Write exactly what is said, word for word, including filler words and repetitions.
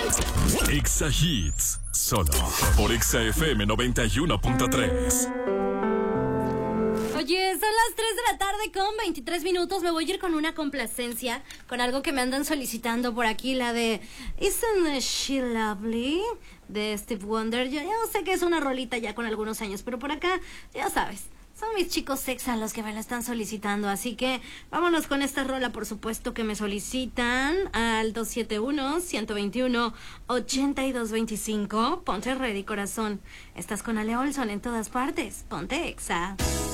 Exa Hits, solo por Exa F M noventa y uno punto tres. Oye, son las tres de la tarde con veintitrés minutos. Me voy a ir con una complacencia, con algo que me andan solicitando por aquí, la de Isn't She Lovely, de Steve Wonder. Yo, yo sé que es una rolita ya con algunos años, pero por acá, ya sabes, son mis chicos sexa los que me la están solicitando. Así que vámonos con esta rola, por supuesto, que me solicitan al dos siete uno, uno dos uno, ocho dos dos cinco. Ponte ready, corazón. Estás con Ale Olson en todas partes. Ponte Exa.